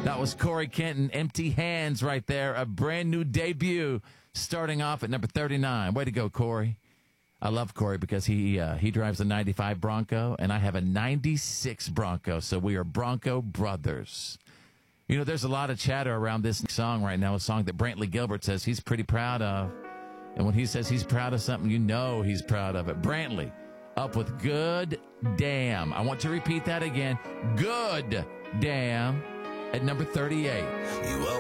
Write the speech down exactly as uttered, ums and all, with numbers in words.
That was Corey Kenton, Empty Hands right there. A brand new debut starting off at number thirty-nine. Way to go, Corey. I love Corey because he uh, he drives a ninety-five Bronco, and I have a ninety-six Bronco, so we are Bronco brothers. You know, there's a lot of chatter around this song right now, a song that Brantley Gilbert says he's pretty proud of. And when he says he's proud of something, you know he's proud of it. Brantley, up with Good Damn. I want to repeat that again. Good Damn at number thirty-eight.